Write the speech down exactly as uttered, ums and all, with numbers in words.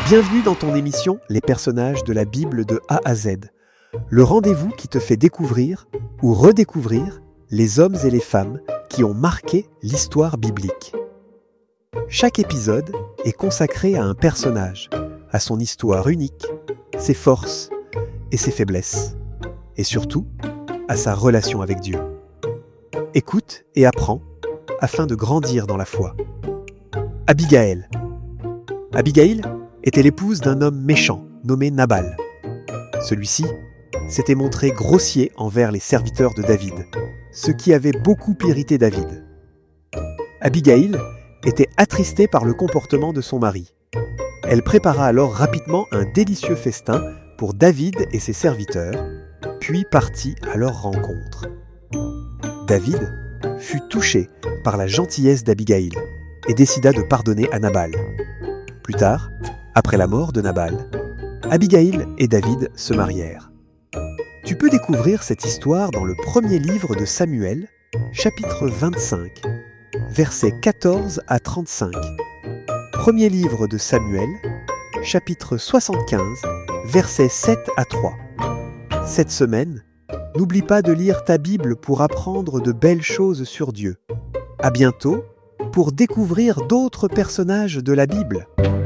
Bienvenue dans ton émission Les personnages de la Bible de A à Z, le rendez-vous qui te fait découvrir ou redécouvrir les hommes et les femmes qui ont marqué l'histoire biblique. Chaque épisode est consacré à un personnage, à son histoire unique, ses forces et ses faiblesses, et surtout à sa relation avec Dieu. Écoute et apprends afin de grandir dans la foi. Abigaël. Abigaïl était l'épouse d'un homme méchant nommé Nabal. Celui-ci s'était montré grossier envers les serviteurs de David, ce qui avait beaucoup irrité David. Abigaïl était attristée par le comportement de son mari. Elle prépara alors rapidement un délicieux festin pour David et ses serviteurs, puis partit à leur rencontre. David fut touché par la gentillesse d'Abigaïl et décida de pardonner à Nabal. Plus tard, après la mort de Nabal, Abigaïl et David se marièrent. Tu peux découvrir cette histoire dans le premier livre de Samuel, chapitre vingt-cinq, versets quatorze à trente-cinq. Premier livre de Samuel, chapitre soixante-quinze, versets sept à trois. Cette semaine, n'oublie pas de lire ta Bible pour apprendre de belles choses sur Dieu. À bientôt pour découvrir d'autres personnages de la Bible.